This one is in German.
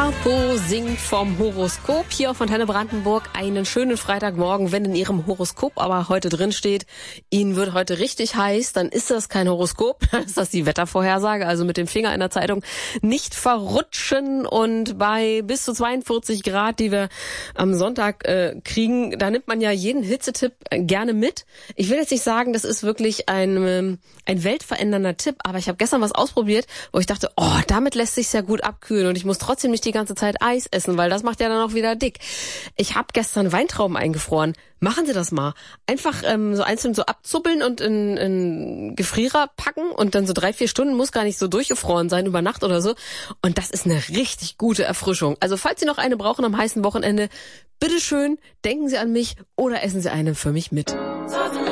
Capo singt vom Horoskop hier auf Antenne Brandenburg. Einen schönen Freitagmorgen, wenn in Ihrem Horoskop aber heute drin steht, Ihnen wird heute richtig heiß, dann ist das kein Horoskop, dann ist das die Wettervorhersage. Also mit dem Finger in der Zeitung nicht verrutschen. Und bei bis zu 42 Grad, die wir am Sonntag kriegen, da nimmt man ja jeden Hitzetipp gerne mit. Ich will jetzt nicht sagen, das ist wirklich ein weltverändernder Tipp, aber ich habe gestern was ausprobiert, wo ich dachte, damit lässt sich sehr gut abkühlen und ich muss trotzdem nicht die ganze Zeit Eis essen, weil das macht ja dann auch wieder dick. Ich habe gestern Weintrauben eingefroren. Machen Sie das mal. Einfach so einzeln so abzuppeln und in Gefrierer packen und dann so 3-4 Stunden, muss gar nicht so durchgefroren sein über Nacht oder so. Und das ist eine richtig gute Erfrischung. Also falls Sie noch eine brauchen am heißen Wochenende, bitteschön, denken Sie an mich oder essen Sie eine für mich mit.